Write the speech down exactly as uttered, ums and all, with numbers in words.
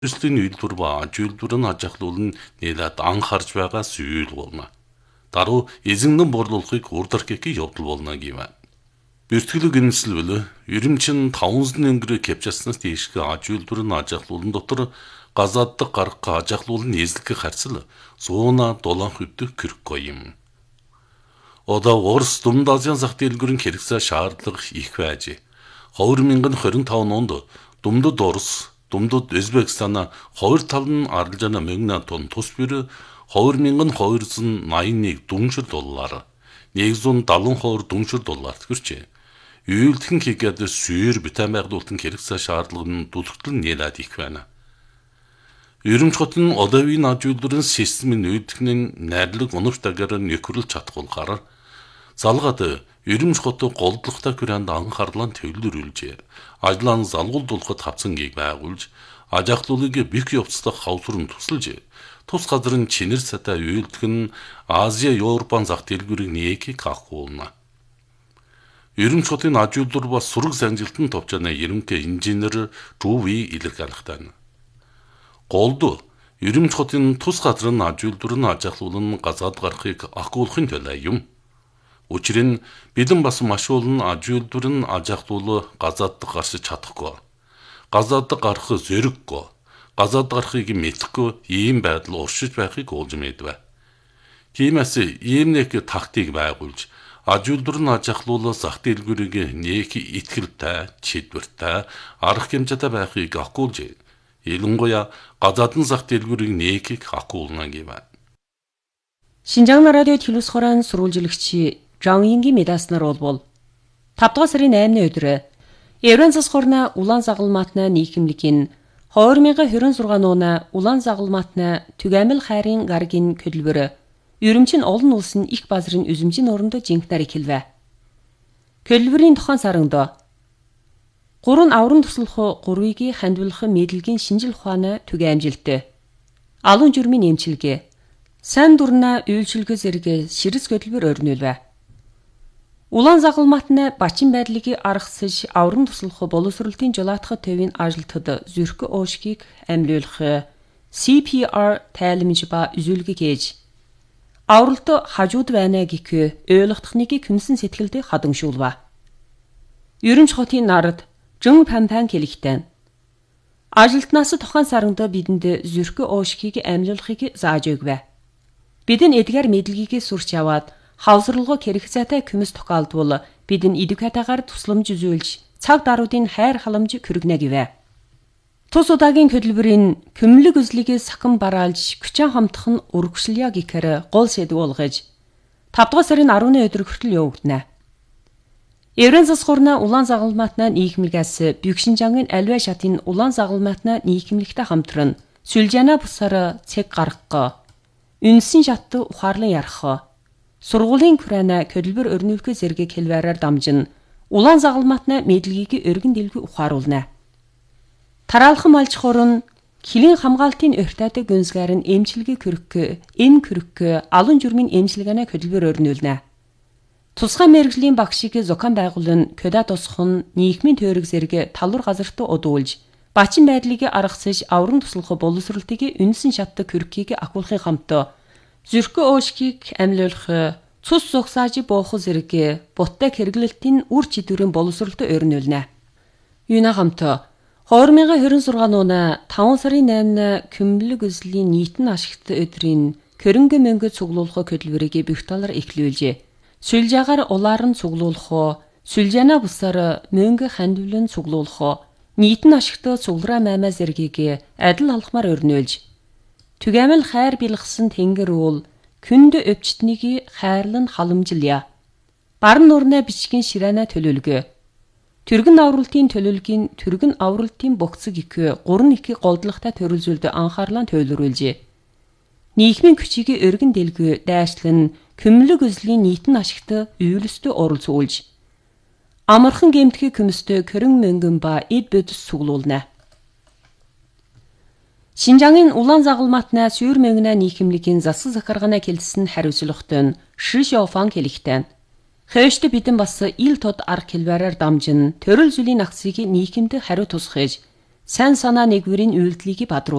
Төслийн үйлдвэр ба аж үйлдвэр нь аж ахуйл нь нэлээд анхаарч байгаа зүйл болно. Даруй эзэннэн борлуулахыг урдартгийг явдал болно гэв. Бэртгэлэг энэслвэл ерөнчин таван өнгөрөө кепчаснаас тийшгэ аж үйлдвэр нь аж ахуйлн дотор газааддаг гарах аж ахуйл нь эзлэх харьцал зууна долоон хувьд киркко юм. Одоо Орос Дунд Азийн зах дэлгүүрийн хэрэгцээ шаардлага их байж. хоёр мянган хорин таван онд Думдад Орос, Думдад Өзбекстан хоёр тал нь арилжаана мөнгө тонн тус бэр хоёр мянган хоёрсот найман нэг дүншир доллар, нэгдүгээр дадлан дүншир долларт хүрчээ. Үйлдхэн хийгээд сүйр битэн байгуулалтын хэрэгцээ шаардлага нь дүлхтэл нэлээд их байна. Ерөнч хот нь одоогийн аж үйлдвэрийн системийн үйлдэхний найрлаг унаптайгаар нөхөрлөж чадхуулахаар залгаад ерөнч хот голдлоготой хүрээнд анхаарлаа төвлөрүүлжээ. Ажлаа залгуулдуулахад хавцангийг байгуулж, аж ахуйлыг бих явцдах хавсрын тусалж, тус газрын чинэр сатай үйлдэх нь Азия, Европын зах дэлгүүрийг нээхийг ахуулна. Ерөнч хотын аж үйлдвэр бас сураг санжилтын товчоны ерөнхий инженер Жуви илэрхийлэхтэн. Голд ерөнч хотын тус газрын аж үйлдвэр нь аж ахуйл нь газаад гарахыг ахуулахын төлөө юм. Учир нь бэлэн бас маш олон аж үйлдвэр нь аж ахуйл газааддаг гарч чадахгүй. Газааддаг гарах зэрэггүй. Газаад гарахыг мэдэхгүй ийм байдал уршиж байхыг уулж мэдвэ. Тиймээс ийм нэг тактик байгуулж аж үйлдвэр нь аж ахуйл зах дэлгүүрийг нээх итгэлтэй, чидвэртэй, арга хэмжээтэй байхыг ахуулж, ялангуяа газаадын зах дэлгүүрийг нээхийг ахуулна гэв. Шинжаан радио телевиз хорон сурвалжлагч Жан Ингийн медаснаар болбол тавд дугаар сарын наймны өдөр Еврен засхорна улаан загалмаатна нийгэмлэгийн хоёр мянган хорин зургаан нууна улаан загалмаатна түгээмэл хайрын гаргийн хөдөлбөр ерөнчин олон улсын их базрын үзэмжийн орондо жинхнээр ихэлвэ. Хөдөлбөрийн тухайн саранд гурван аврам туслах гурвыг хандвалах мэдлэгийн шинжил ухааны түгэ амжилттай. Алуун журмын эмчилгээ сайн дурна үйлчилгээ зэрэг ширэс хөдөлбөр өрнүүлвэ. Улаан загалмаатна бачин байдлыг аргасж аврам туслах боловсролтын жолоотход төвийн ажилтнад зүрх оошгийг амьлуулах си пи ар тайлмж ба үзүүлгийг ээж авралт хажууд байна гэх ойлгохныг күнсэн сэтгэлд хадамшуулва. Ерөнч хотын нарад Жон Пампан хэлэхдээ ажилтнаас тухайн саранд бидэнд зүрх оошгийг амьлуулахыг зааж өгвэ. Бидэн эдгээр мэдлэгийг сурч яваад хавсралгоо хэрэгцээтэй күмс тохиолдвол бид нь эдүкатагаар тусламж үзүүлж цаг даруйдын хайр халамж көргөнө гэвэ. Тус удаагийн хөдөлбөрийн көмлөг үзлийг сахин бараалж күчэн хамтах нь үргэлжлэе гэхээр гол сэдв болгож тавд дугаар сарын арваны өдөр хүртэл явагдана. Еврен засхорна улаан загалмаатна нийгэмлэгээс Бюкшинжангийн альва шатын улаан загалмаатна нийгэмлэгтэй хамтран сүлжэна бусаар цэг гаргах, үнсэн шат ухаарлан ярах, сургуулийн хүрээна хөдөлбөр өрнүүлэх зэрэг хэлвэрээр дамжин улаан загалмаатна мэдлэгийг өргөн дэлгүү ухааруулна. Тараалхан малж хорон хилийн хамгаалтын өртөөдөг гүнзгээр нь эмчилгээ көрөх, эм көрөх, алуун журмын эмчилгээний хөдөлбөр өрнүүлнэ. Тусгай мэргэжлийн багшийг зохион байгуулан көдө тусах нь нийгмийн тойрог зэрэг талвар газарт удуулж, бачин байдлыг аргасж аврам туслах боловсролтыг үнсэн шатдаг көрхийг ахуулахын хамт зүрх оошгийг амьлуулах, цус зогсааж буух зэрэг буттай хэрэглэлтийн үр чидвэрийн боловсролд өрнүүлнэ. Юуна хамт хоёр мянган хорин зургаан нууна таван сарын наймны көмлөг үзлийн нийтэн ашигт өдрийн хөрөнгө мөнгө цуглуулах хөдөлбөрийг бүх талаар эхлүүлжээ. Сүлжаагаар улаар нь цуглуулах, сүлжээнэ бусаар мөнгө хандвлан цуглуулах, нийтэн ашигт цуглараа маймаа зэргийг адил алхмаар өрнүүлж, түгээмэл хайр билгсэн тэнгэр уул күнд өвчтнийг хайрлан халамжилъя. Барн нурнаа бичгийн ширээнэ төлөвлөгөө. Түргэн авралтын төлөвлөгийн түргэн авралтын богцог их гурван их голдлоготой төрөлзүүлд анхаарлаа төвлөрүүлжээ. Нийгмийн күчийг өргөн дэлгүү дайшлан көмлөг үзлийн нийтэн ашигт үйлстэй оролцуулж, амархан гэмтгий күмстэй körөн мөнгөн ба эд бодис цуглуулна. Шинжаангийн улаан загалмаатна сүйр мөнгнэ нийгэмлэгийн засаг захиргааны хэлсэн хариуцлагатай Ши Шоуфан хэлэхдээ хөөшд бидэн бас ил тод арга хэлбэрээр дамжин төрөл зүйлийн агцыг нийгэмд хариу тусгаж сайн санаа нэгвэрийн үйлдэлийг бадруу